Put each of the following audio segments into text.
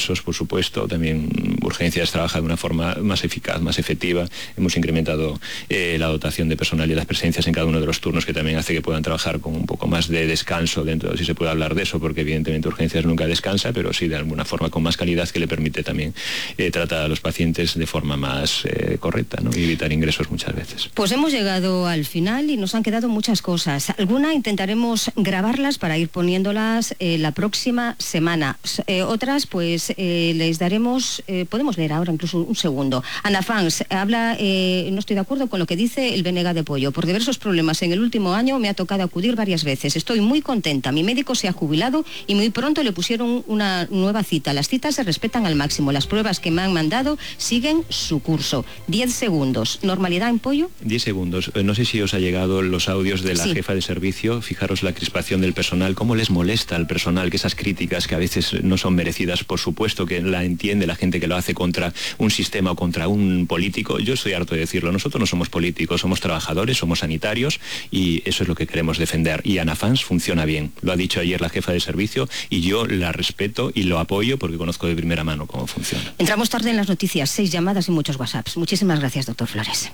ingresos, por supuesto. También urgencias trabaja de una forma más eficaz, más efectiva. Hemos incrementado la dotación de personal y las presencias en cada uno de los turnos, que también hace que puedan trabajar con un poco más de descanso dentro, si se puede hablar de eso, porque evidentemente urgencias nunca descansa, pero sí de alguna forma con más calidad, que le permite también tratar a los pacientes de forma más correcta, ¿no? Y evitar ingresos muchas veces. Pues hemos llegado al final y nos han quedado muchas cosas. Alguna intentaremos grabarlas para ir poniéndolas la próxima semana. Otras pues les daremos, podemos leer ahora incluso un segundo. Ana Fans habla, no estoy de acuerdo con lo que dice el Venega de Pollo. Por diversos problemas en el último año me ha tocado acudir varias veces. Estoy muy contenta. Mi médico se ha jubilado y muy pronto le pusieron una nueva cita. Las citas se respetan al máximo. Las pruebas que me han mandado siguen su curso. 10 segundos. ¿Normalidad en Pollo? 10 segundos. No sé si os ha llegado los audios de la jefa de servicio. Fijaros la crispación del personal, cómo les molesta al personal que esas críticas que a veces no son merecidas, por supuesto que la entiende la gente que lo hace contra un sistema o contra un político. Yo estoy harto de decirlo. Nosotros no somos políticos, somos trabajadores, somos sanitarios y eso es lo que queremos defender. Y Anafans funciona bien. Lo ha dicho ayer la jefa de servicio y yo la respeto y lo apoyo porque conozco de primera mano cómo funciona. Entramos tarde en las noticias, 6 llamadas y muchos WhatsApps. Muchísimas gracias, doctor Flores.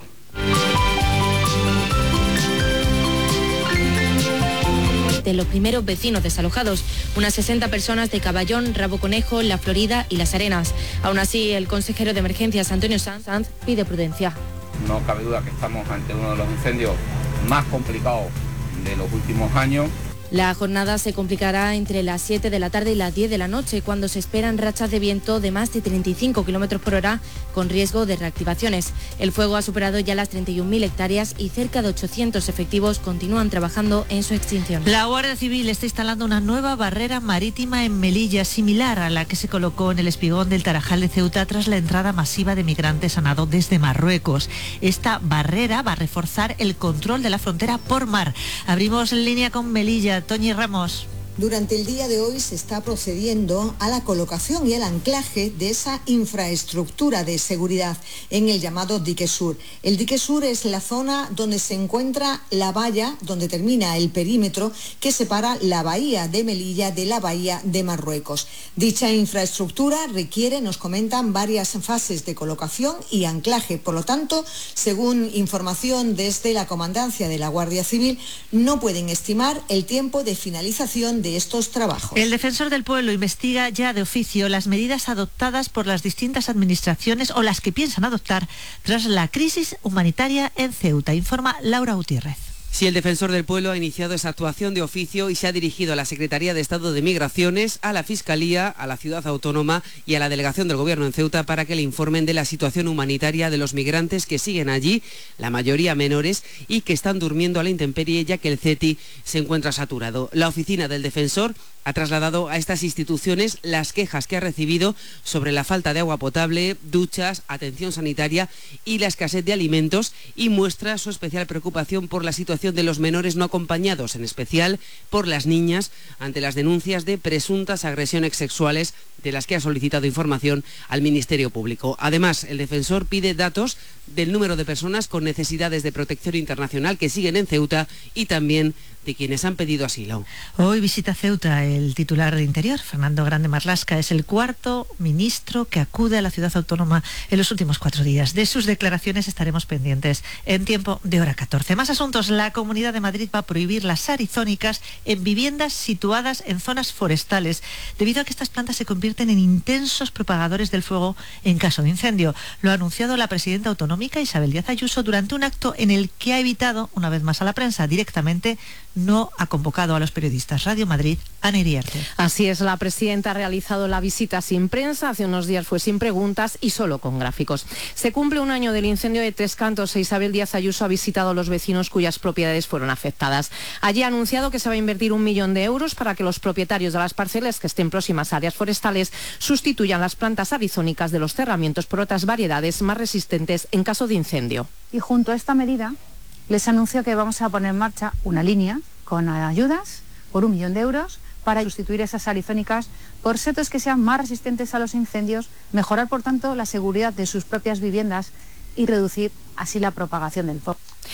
De los primeros vecinos desalojados, unas 60 personas de Caballón, Rabo Conejo, La Florida y Las Arenas. Aún así, el consejero de emergencias, Antonio Sanz, pide prudencia. No cabe duda que estamos ante uno de los incendios más complicados de los últimos años. La jornada se complicará entre las 7 de la tarde y las 10 de la noche, cuando se esperan rachas de viento de más de 35 km por hora, con riesgo de reactivaciones. El fuego ha superado ya las 31.000 hectáreas y cerca de 800 efectivos continúan trabajando en su extinción. La Guardia Civil está instalando una nueva barrera marítima en Melilla, similar a la que se colocó en el espigón del Tarajal de Ceuta tras la entrada masiva de migrantes a nado desde Marruecos. Esta barrera va a reforzar el control de la frontera por mar. Abrimos línea con Melilla. Toñi Ramos. Durante el día de hoy se está procediendo a la colocación y el anclaje de esa infraestructura de seguridad en el llamado dique sur. El dique sur es la zona donde se encuentra la valla, donde termina el perímetro que separa la bahía de Melilla de la bahía de Marruecos. Dicha infraestructura requiere, nos comentan, varias fases de colocación y anclaje. Por lo tanto, según información desde la Comandancia de la Guardia Civil, no pueden estimar el tiempo de finalización de estos trabajos. El defensor del pueblo investiga ya de oficio las medidas adoptadas por las distintas administraciones o las que piensan adoptar tras la crisis humanitaria en Ceuta, informa Laura Gutiérrez. Sí, el defensor del pueblo ha iniciado esa actuación de oficio y se ha dirigido a la Secretaría de Estado de Migraciones, a la Fiscalía, a la Ciudad Autónoma y a la Delegación del Gobierno en Ceuta para que le informen de la situación humanitaria de los migrantes que siguen allí, la mayoría menores, y que están durmiendo a la intemperie ya que el CETI se encuentra saturado. La oficina del defensor ha trasladado a estas instituciones las quejas que ha recibido sobre la falta de agua potable, duchas, atención sanitaria y la escasez de alimentos, y muestra su especial preocupación por la situación de los menores no acompañados, en especial por las niñas, ante las denuncias de presuntas agresiones sexuales de las que ha solicitado información al Ministerio Público. Además, el defensor pide datos del número de personas con necesidades de protección internacional que siguen en Ceuta y también de quienes han pedido asilo. Hoy visita Ceuta el titular de Interior, Fernando Grande Marlaska. Es el cuarto ministro que acude a la ciudad autónoma en los últimos 4 días. De sus declaraciones estaremos pendientes en tiempo de hora 14. Más asuntos. La Comunidad de Madrid va a prohibir las arizónicas en viviendas situadas en zonas forestales, debido a que estas plantas se convierten en intensos propagadores del fuego en caso de incendio. Lo ha anunciado la presidenta autonómica Isabel Díaz Ayuso durante un acto en el que ha evitado, una vez más a la prensa, directamente no ha convocado a los periodistas. Radio Madrid, Ana Iriarte. Así es, la presidenta ha realizado la visita sin prensa, hace unos días fue sin preguntas y solo con gráficos. Se cumple un año del incendio de Tres Cantos e Isabel Díaz Ayuso ha visitado a los vecinos cuyas propiedades fueron afectadas. Allí ha anunciado que se va a invertir 1 millón de euros para que los propietarios de las parcelas que estén próximas a áreas forestales sustituyan las plantas arizónicas de los cerramientos por otras variedades más resistentes en caso de incendio. Y junto a esta medida les anuncio que vamos a poner en marcha una línea con ayudas por 1 millón de euros para sustituir esas arizónicas por setos que sean más resistentes a los incendios, mejorar por tanto la seguridad de sus propias viviendas y reducir así la propagación del fuego.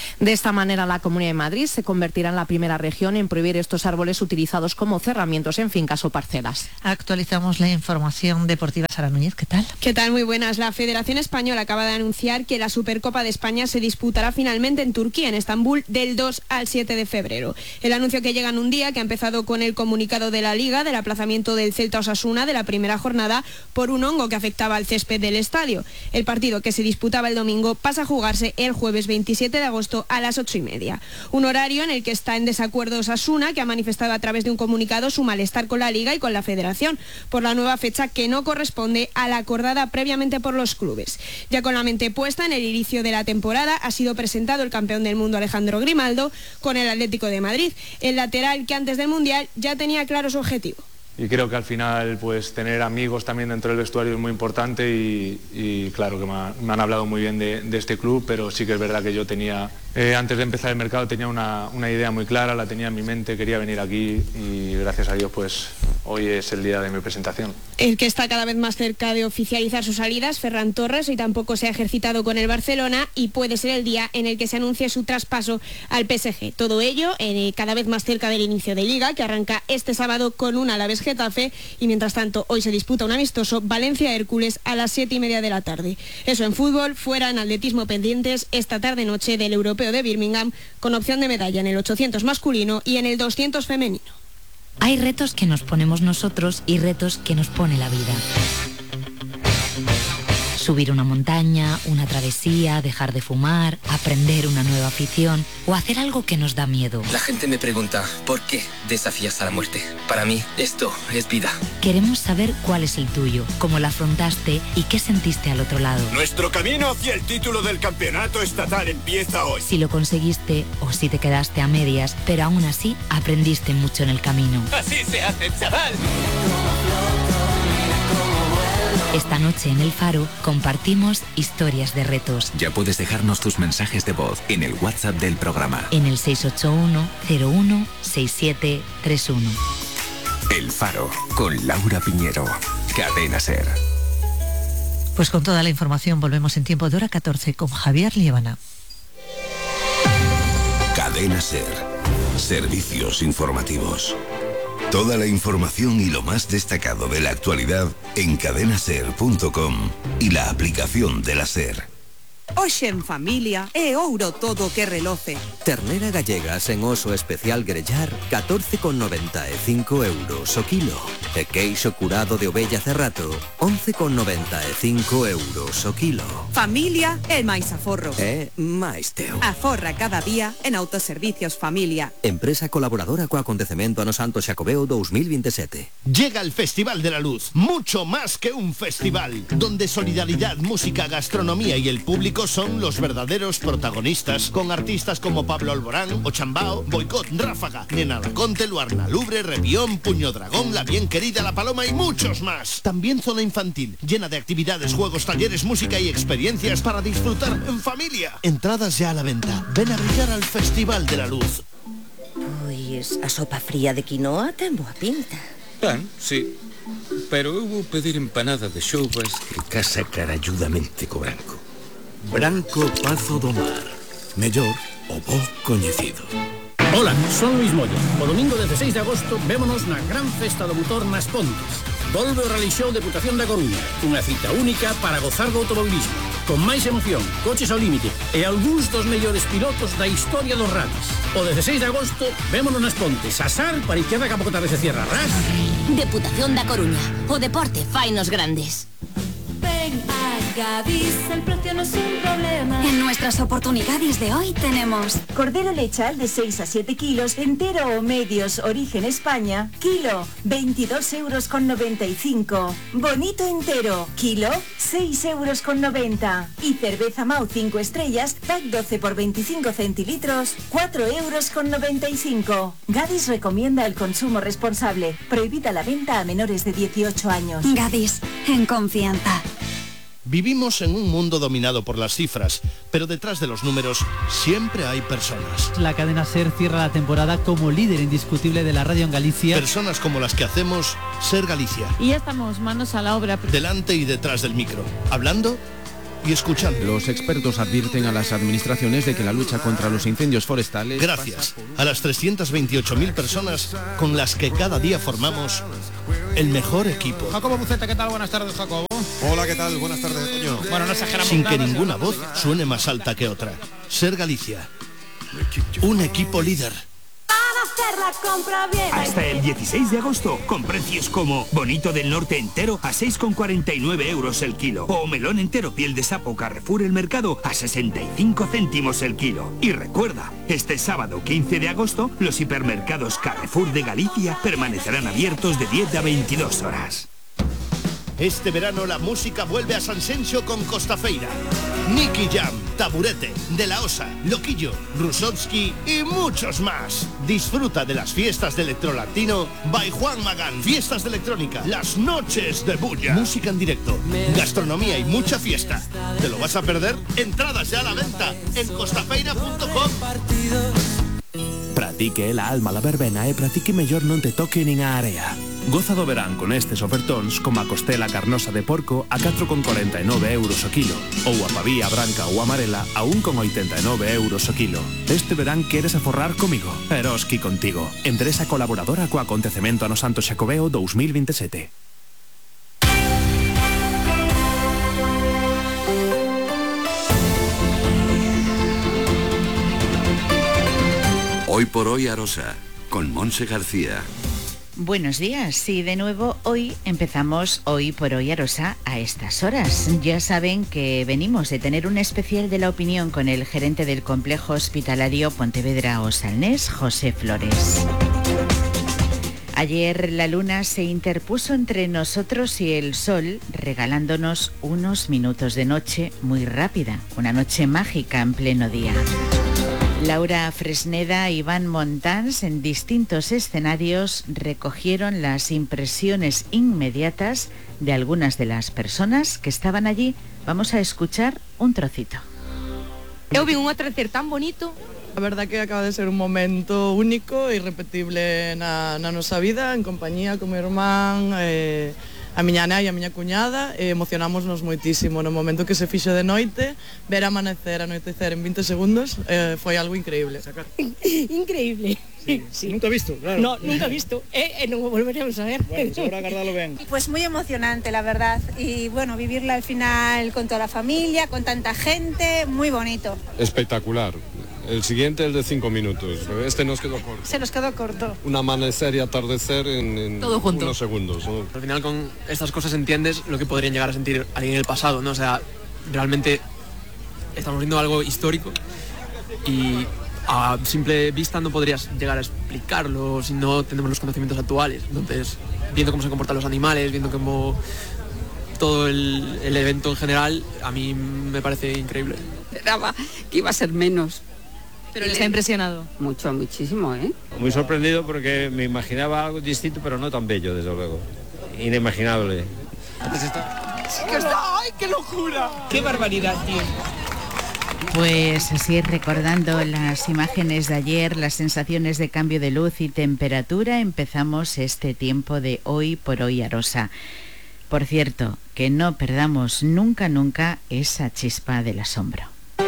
De esta manera, la Comunidad de Madrid se convertirá en la primera región en prohibir estos árboles utilizados como cerramientos en fincas o parcelas. Actualizamos la información deportiva. Sara Núñez, ¿qué tal? ¿Qué tal? Muy buenas. La Federación Española acaba de anunciar que la Supercopa de España se disputará finalmente en Turquía, en Estambul, del 2 al 7 de febrero. El anuncio que llega en un día que ha empezado con el comunicado de la Liga del aplazamiento del Celta Osasuna de la primera jornada por un hongo que afectaba al césped del estadio. El partido, que se disputaba el domingo, pasa a jugarse el jueves 27 de agosto a las 8:30. Un horario en el que está en desacuerdo Osasuna, que ha manifestado a través de un comunicado su malestar con la Liga y con la Federación por la nueva fecha que no corresponde a la acordada previamente por los clubes. Ya con la mente puesta en el inicio de la temporada, ha sido presentado el campeón del mundo Alejandro Grimaldo con el Atlético de Madrid, el lateral que antes del Mundial ya tenía claro su objetivo. Y creo que al final pues tener amigos también dentro del vestuario es muy importante y claro que me han hablado muy bien de este club, pero sí que es verdad que yo tenía, antes de empezar el mercado tenía una idea muy clara, la tenía en mi mente, quería venir aquí y gracias a Dios pues hoy es el día de mi presentación. El que está cada vez más cerca de oficializar sus salidas, Ferran Torres, hoy tampoco se ha ejercitado con el Barcelona y puede ser el día en el que se anuncie su traspaso al PSG. Todo ello cada vez más cerca del inicio de Liga, que arranca este sábado con un Alavés Getafe, y mientras tanto hoy se disputa un amistoso Valencia-Hércules a las 7:30 de la tarde. Eso en fútbol. Fuera, en atletismo, pendientes esta tarde-noche del Europeo de Birmingham, con opción de medalla en el 800 masculino y en el 200 femenino. Hay retos que nos ponemos nosotros y retos que nos pone la vida. Subir una montaña, una travesía, dejar de fumar, aprender una nueva afición o hacer algo que nos da miedo. La gente me pregunta, ¿por qué desafías a la muerte? Para mí, esto es vida. Queremos saber cuál es el tuyo, cómo la afrontaste y qué sentiste al otro lado. Nuestro camino hacia el título del campeonato estatal empieza hoy. Si lo conseguiste o si te quedaste a medias, pero aún así aprendiste mucho en el camino. Así se hace, chaval. Esta noche en El Faro compartimos historias de retos. Ya puedes dejarnos tus mensajes de voz en el WhatsApp del programa. En el 681 01 6731. El Faro, con Laura Piñero. Cadena SER. Pues con toda la información volvemos en tiempo de hora 14 con Javier Liébana. Cadena SER. Servicios informativos. Toda la información y lo más destacado de la actualidad en cadenaser.com y la aplicación de la SER. Hoxe en familia é ouro todo que reloce. Ternera gallegas en oso especial grellar 14,95 euros o kilo. E queixo curado de ovella cerrato 11,95 euros o kilo. Familia é máis aforro. É máis teu. Aforra cada día en Autoservicios Familia. Empresa colaboradora co acontecemento Ano Santo Xacobeo 2027. Llega el Festival de la Luz, mucho más que un festival, donde solidaridad, música, gastronomía y el público son los verdaderos protagonistas, con artistas como Pablo Alborán, Ochambao, Boicot, Ráfaga, Nena Laconte, Luarna Lubre, Revión, Puño Dragón, La Bien Querida, La Paloma y muchos más. También zona infantil, llena de actividades, juegos, talleres, música y experiencias para disfrutar en familia. Entradas ya a la venta. Ven a brillar al Festival de la Luz. Pois a sopa fría de quinoa ten boa pinta. Sí, pero eu vou pedir empanada de xoubas e casa caralludamente co branco. Branco Pazo do Mar. Mellor o bo coñecido. Hola, son Luis Moya. O domingo 16 de agosto vémonos na gran festa do motor nas Pontes. Volve o Rally Show Deputación da Coruña. Unha cita única para gozar do automobilismo. Con máis emoción, coches ao límite e algúns dos mellores pilotos da historia dos rallies. O 16 de agosto vémonos nas Pontes. Asar para izquierda que a pouco tarde se cierra. Ras. Deputación da Coruña. O deporte fainos grandes. Ven a Gadis, el precio no es un problema. En nuestras oportunidades de hoy tenemos cordero lechal de 6 a 7 kilos, entero o medios, origen España, kilo, 22,95 €. Bonito entero, kilo, 6,90 €. Y cerveza Mau 5 estrellas, pack 12 por 25 centilitros, 4,95 €. Gadis recomienda el consumo responsable. Prohibida la venta a menores de 18 años. Gadis, en confianza. Vivimos en un mundo dominado por las cifras, pero detrás de los números siempre hay personas. La cadena SER cierra la temporada como líder indiscutible de la radio en Galicia. Personas como las que hacemos SER Galicia. Y ya estamos manos a la obra. Delante y detrás del micro, hablando y escuchando. Los expertos advierten a las administraciones de que la lucha contra los incendios forestales... Gracias a las 328.000 personas con las que cada día formamos el mejor equipo. Jacobo Buceta, ¿qué tal? Buenas tardes, Jacobo. Hola, ¿qué tal? Buenas tardes, Toño. Bueno, no exageramos Sin nada, que ninguna voz suene más alta que otra. Ser Galicia. Un equipo líder. Hasta el 16 de agosto, con precios como bonito del norte entero a 6,49 euros el kilo, o melón entero piel de sapo Carrefour El Mercado a 65 céntimos el kilo. Y recuerda, este sábado 15 de agosto, los hipermercados Carrefour de Galicia permanecerán abiertos de 10 a 22 horas. Este verano la música vuelve a Sanxenxo con Costafeira. Nicky Jam, Taburete, De La Osa, Loquillo, Rusovsky y muchos más. Disfruta de las fiestas de electrolatino by Juan Magán. Fiestas de electrónica, las noches de bulla. Música en directo, gastronomía y mucha fiesta. ¿Te lo vas a perder? Entradas ya a la venta en costafeira.com. Pratique la alma la verbena e pratique mellor non te toque nin a area. Goza do verán con estes ofertóns como a costela carnosa de porco a 4,49 euros o kilo ou a pavía branca ou amarela a 1,89 euros o kilo. Este verán queres aforrar comigo? Eroski contigo. Empresa colaboradora co acontecemento ano Santo Xacobeo 2027. Hoy por hoy Arosa, con Monse García. Buenos días y de nuevo hoy empezamos Hoy por Hoy Arosa a estas horas. Ya saben que venimos de tener un especial de la opinión con el gerente del complejo hospitalario Pontevedra Osalnés, José Flores. Ayer la luna se interpuso entre nosotros y el sol, regalándonos unos minutos de noche muy rápida, una noche mágica en pleno día. Laura Fresneda y Iván Montans en distintos escenarios recogieron las impresiones inmediatas de algunas de las personas que estaban allí. Vamos a escuchar un trocito. Eu vi un atardecer tan bonito. A verdad que acaba de ser un momento único e irrepetible na nosa vida, en compañía con meu irmán, a miña nai e a miña cuñada, emocionámonos moitísimo no momento que se fixo de noite, ver amanecer, anoitecer en 20 segundos, foi algo increíble. Increíble. Sí. Nunca visto, claro. No, nunca visto, non o volveremos a ver. Bueno, pues ahora agardalo ben. Pues muy emocionante, la verdad, y bueno, vivirla al final con toda la familia, con tanta gente, muy bonito. Espectacular. El siguiente, el de 5 minutos. Este nos quedó corto. Se nos quedó corto. Un amanecer y atardecer en todo junto. Unos segundos, ¿no? Al final con estas cosas entiendes lo que podrían llegar a sentir alguien en el pasado, ¿no? O sea, realmente estamos viendo algo histórico y a simple vista no podrías llegar a explicarlo si no tenemos los conocimientos actuales. Entonces, viendo cómo se comportan los animales, viendo cómo todo el evento en general, a mí me parece increíble. Esperaba que iba a ser menos. Pero les ha impresionado. Mucho, muchísimo, ¿eh? Muy sorprendido porque me imaginaba algo distinto, pero no tan bello, desde luego. Inimaginable. ¡Ay, qué locura! ¡Qué barbaridad, tío! Pues así, recordando las imágenes de ayer, las sensaciones de cambio de luz y temperatura, empezamos este tiempo de Hoy por Hoy Arosa. Por cierto, que no perdamos nunca, nunca esa chispa del asombro.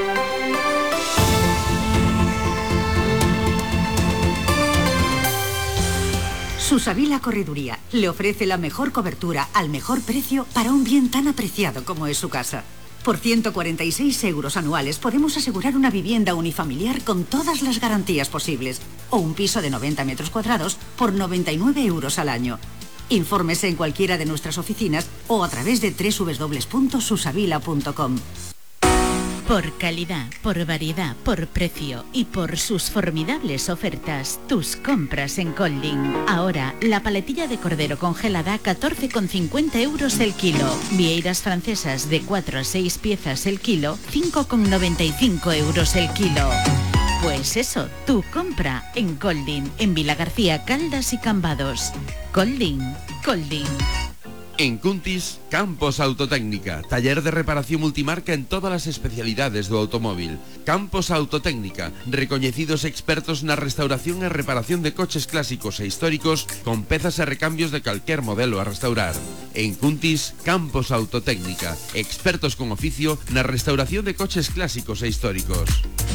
Susavila Correduría le ofrece la mejor cobertura al mejor precio para un bien tan apreciado como es su casa. Por 146 euros anuales podemos asegurar una vivienda unifamiliar con todas las garantías posibles o un piso de 90 metros cuadrados por 99 euros al año. Infórmese en cualquiera de nuestras oficinas o a través de www.susavila.com. Por calidad, por variedad, por precio y por sus formidables ofertas, tus compras en Colding. Ahora, la paletilla de cordero congelada a 14,50 euros el kilo. Vieiras francesas de 4 a 6 piezas el kilo, 5,95 euros el kilo. Pues eso, tu compra en Colding, en Vilagarcía, Caldas y Cambados. Colding, Colding. En Cuntis, Campos Autotécnica, taller de reparación multimarca en todas as especialidades do automóvil. Campos Autotécnica, recoñecidos expertos na restauración e reparación de coches clásicos e históricos con pezas e recambios de calquer modelo a restaurar. En Cuntis, Campos Autotécnica, expertos con oficio na restauración de coches clásicos e históricos.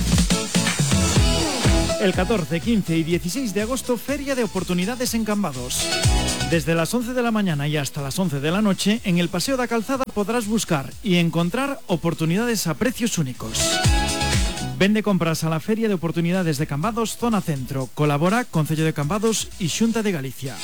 El 14, 15 y 16 de agosto, Feria de Oportunidades en Cambados. Desde las 11 de la mañana y hasta las 11 de la noche, en el Paseo da Calzada podrás buscar y encontrar oportunidades a precios únicos. Vende compras a la Feria de Oportunidades de Cambados, Zona Centro. Colabora Concello de Cambados y Xunta de Galicia.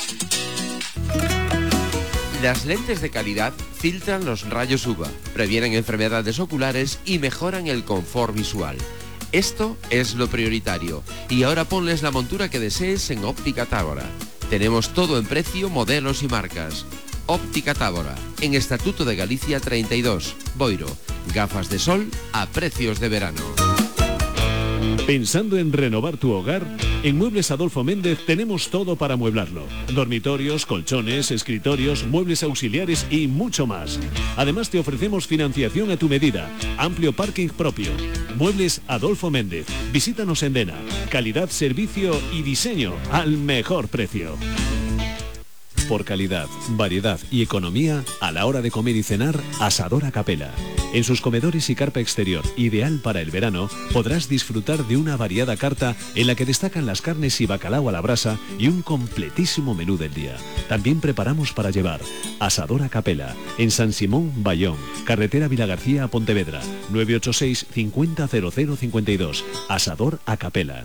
Las lentes de calidad filtran los rayos UVA, previenen enfermedades oculares y mejoran el confort visual. Esto es lo prioritario. Y ahora ponles la montura que desees en Óptica Tábora. Tenemos todo en precio, modelos y marcas. Óptica Tábora, en Estatuto de Galicia 32, Boiro. Gafas de sol a precios de verano. ¿Pensando en renovar tu hogar? En Muebles Adolfo Méndez tenemos todo para amueblarlo. Dormitorios, colchones, escritorios, muebles auxiliares y mucho más. Además te ofrecemos financiación a tu medida, amplio parking propio. Muebles Adolfo Méndez. Visítanos en Dena. Calidad, servicio y diseño al mejor precio. Por calidad, variedad y economía, a la hora de comer y cenar, Asador a Capela. En sus comedores y carpa exterior, ideal para el verano, podrás disfrutar de una variada carta en la que destacan las carnes y bacalao a la brasa y un completísimo menú del día. También preparamos para llevar. Asador a Capela, en San Simón, Bayón, carretera Vilagarcía a Pontevedra, 986 50 00 52. Asador a Capela.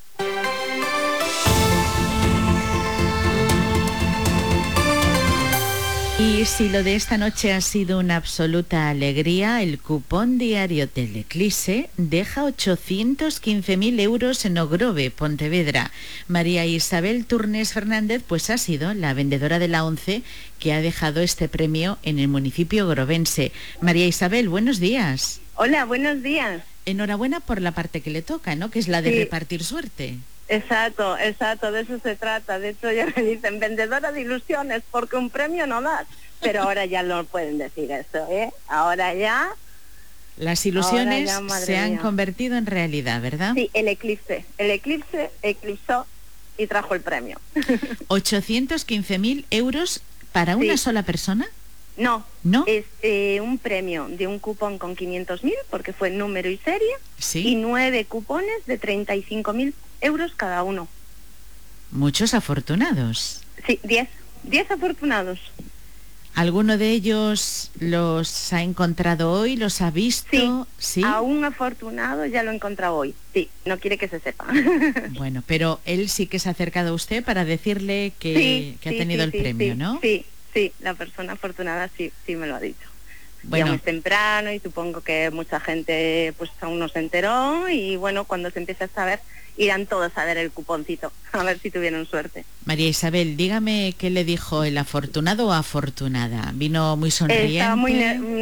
Y si lo de esta noche ha sido una absoluta alegría, el cupón diario del Eclipse deja 815.000 euros en Ogrove, Pontevedra. María Isabel Turnes Fernández pues ha sido la vendedora de la 11 que ha dejado este premio en el municipio ogrovense. María Isabel, buenos días. Hola, buenos días. Enhorabuena por la parte que le toca, ¿no? Que es la de repartir suerte. Exacto, de eso se trata. De hecho ya me dicen vendedora de ilusiones porque un premio no das, pero ahora ya no pueden decir eso, ¿eh? Ahora ya... Las ilusiones se han convertido en realidad, ¿verdad? Sí, el eclipse eclipsó y trajo el premio. 815.000 euros para una sola persona. No, es un premio de un cupón con 500.000 porque fue número y serie, y 9 cupones de 35.000 euros cada uno. Muchos afortunados. Sí, 10 afortunados. ¿Alguno de ellos los ha encontrado hoy? ¿Los ha visto? Sí, a un afortunado ya lo he encontrado hoy. Sí, no quiere que se sepa. Bueno, pero él sí que se ha acercado a usted para decirle que ha tenido el premio, ¿no? Sí, la persona afortunada sí me lo ha dicho. Bueno. Ya muy temprano y supongo que mucha gente pues aún no se enteró y bueno, cuando se empiece a saber irán todos a ver el cuponcito, a ver si tuvieron suerte. María Isabel, dígame qué le dijo el afortunado o afortunada. ¿Vino muy sonriente? Estaba muy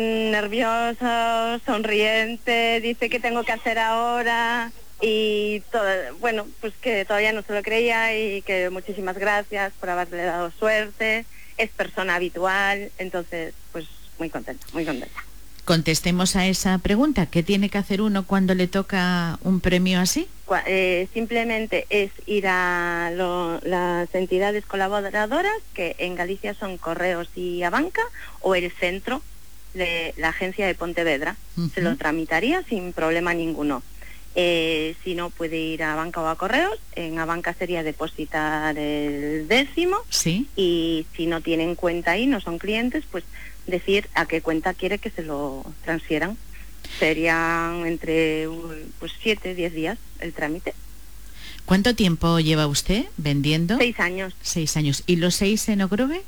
nervioso, sonriente, dice que tengo que hacer ahora y todo, bueno, pues que todavía no se lo creía y que muchísimas gracias por haberle dado suerte. Es persona habitual, entonces pues muy contenta, muy contenta. Contestemos a esa pregunta. ¿Qué tiene que hacer uno cuando le toca un premio así? Simplemente es ir a las entidades colaboradoras, que en Galicia son Correos y Abanca, o el centro de la agencia de Pontevedra. Se lo tramitaría sin problema ninguno. Si no, puede ir a Abanca o a Correos. En Abanca sería depositar el 10º. Sí. Y si no tienen cuenta ahí, no son clientes, pues decir a qué cuenta quiere que se lo transfieran. Serían entre 7-10 días el trámite. ¿Cuánto tiempo lleva usted vendiendo? 6 años. 6 años. ¿Y los 6 en Ogrove?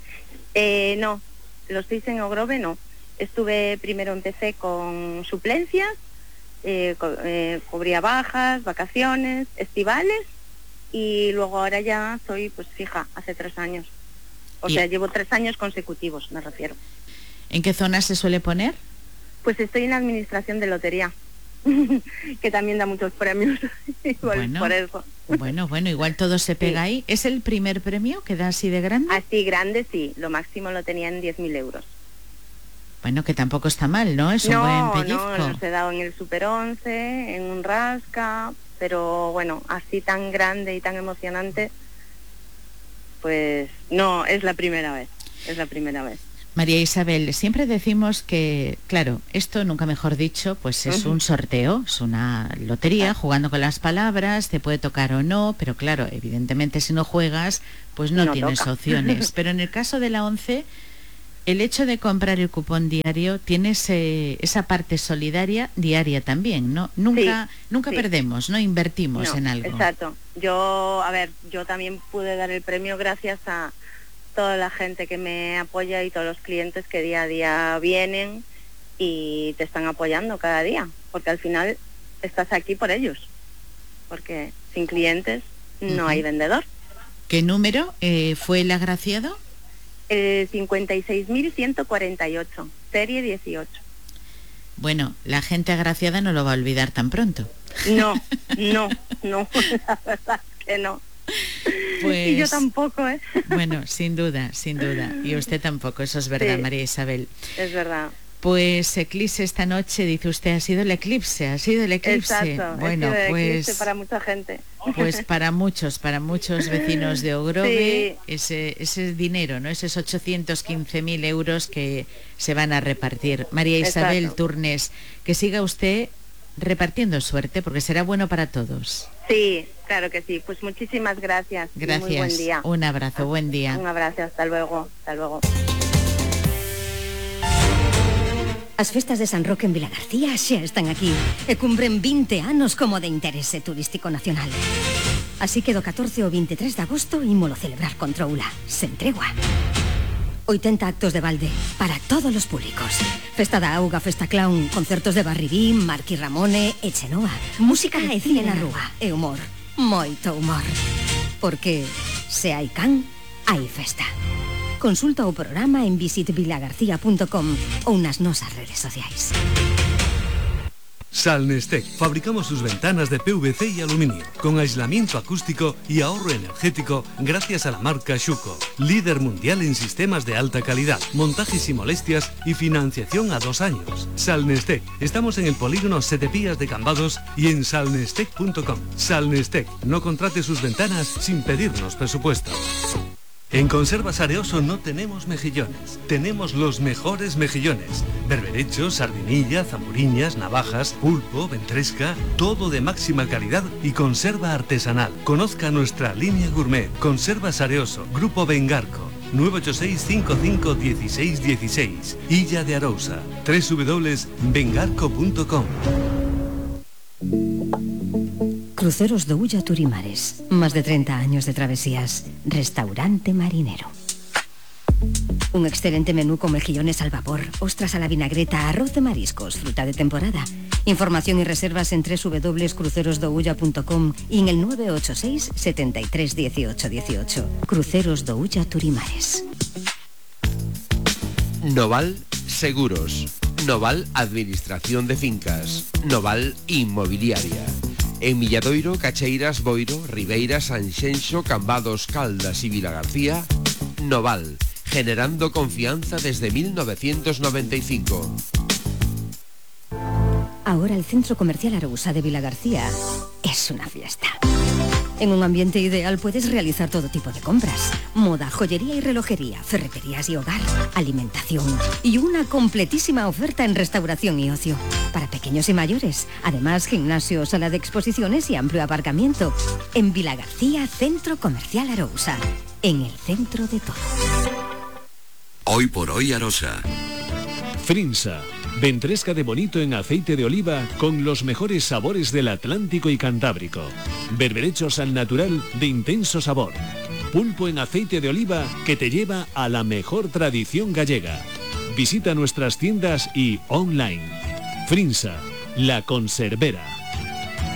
No, los 6 en Ogrove no. Primero empecé con suplencias, cubría bajas, vacaciones, estivales, y luego ahora ya soy pues fija, hace 3 años. O sea, llevo 3 años consecutivos, me refiero. ¿En qué zona se suele poner? Pues estoy en la administración de lotería. que también da muchos premios. Igual por eso. Bueno, igual todo se pega ahí. ¿Es el primer premio que da así de grande? Así grande, sí. Lo máximo lo tenía en 10.000 euros. Bueno, que tampoco está mal, ¿no? Es un buen pellizco. No, los he dado en el Super 11, en un rasca, pero bueno, así tan grande y tan emocionante, pues no, es la primera vez. María Isabel, siempre decimos que, claro, esto nunca mejor dicho, pues es un sorteo, es una lotería, jugando con las palabras, te puede tocar o no, pero claro, evidentemente si no juegas, pues no tienes opciones. Pero en el caso de la 11, el hecho de comprar el cupón diario tiene esa parte solidaria diaria también, ¿no? Nunca perdemos, ¿no? Invertimos en algo. Exacto. Yo también pude dar el premio gracias a toda la gente que me apoya y todos los clientes que día a día vienen y te están apoyando cada día, porque al final estás aquí por ellos, porque sin clientes no hay vendedor. ¿Qué número fue el agraciado? 56.148, serie 18. Bueno, la gente agraciada no lo va a olvidar tan pronto. No, la verdad es que no. Pues, y yo tampoco, ¿eh? Bueno, sin duda. Y usted tampoco, eso es verdad, sí. María Isabel. Es verdad. Pues eclipse esta noche, dice usted, ha sido el eclipse. Exacto, bueno, pues eclipse para mucha gente. Pues para muchos vecinos de Ogrove, sí. ese dinero, ¿no? Esos 815.000 euros que se van a repartir. María Isabel Turnes, que siga usted repartiendo suerte, porque será bueno para todos. Sí, claro que sí. Pues muchísimas gracias. Gracias. Muy buen día. Un abrazo, buen día. Un abrazo, hasta luego. As festas de San Roque en Vilagarcía xa están aquí e cumpren 20 anos como de interese turístico nacional. Así que do 14 ao 23 de agosto ímolo celebrar con troula, sen tregua. 80 actos de balde para todos os públicos. Festa da auga, festa clown, concertos de Barribín, Marqui Ramone e Chenoa. Música e cine na rúa e humor, moito humor. Porque se hai can, hai festa. Consulta o programa en visitvilagarcía.com ou nas nosas redes sociais. Salnestec. Fabricamos sus ventanas de PVC y aluminio, con aislamiento acústico y ahorro energético gracias a la marca Schuco, líder mundial en sistemas de alta calidad, montajes sin molestias y financiación a 2 años. Salnestec. Estamos en el polígono Setepías de Cambados y en salnestec.com. Salnestec. No contrate sus ventanas sin pedirnos presupuesto. En Conservas Areoso no tenemos mejillones, tenemos los mejores mejillones. Berberechos, sardinilla, zamburiñas, navajas, pulpo, ventresca, todo de máxima calidad y conserva artesanal. Conozca nuestra línea gourmet. Conservas Areoso, Grupo Vengarco, 986-55-1616, Illa de Arousa, www.vengarco.com. Cruceros do Ulla Turimares. Más de 30 años de travesías. Restaurante marinero. Un excelente menú con mejillones al vapor, ostras a la vinagreta, arroz de mariscos, fruta de temporada. Información y reservas en www.crucerosdoulla.com y en el 986 73 18 18. Cruceros do Ulla Turimares. Noval Seguros. Noval Administración de Fincas. Noval Inmobiliaria. En Milladoiro, Cacheiras, Boiro, Ribeira, Sanxenxo, Cambados, Caldas y Vilagarcía, Noval, generando confianza desde 1995. Ahora el Centro Comercial Arousa de Vilagarcía es una fiesta. En un ambiente ideal puedes realizar todo tipo de compras. Moda, joyería y relojería, ferreterías y hogar, alimentación y una completísima oferta en restauración y ocio. Para pequeños y mayores. Además, gimnasio, sala de exposiciones y amplio aparcamiento. En Vilagarcía, Centro Comercial Arousa. En el centro de todo. Hoy por hoy Arosa. Frinsa. Ventresca de bonito en aceite de oliva con los mejores sabores del Atlántico y Cantábrico. Berberechos al natural de intenso sabor. Pulpo en aceite de oliva que te lleva a la mejor tradición gallega. Visita nuestras tiendas y online. Frinsa, la conservera.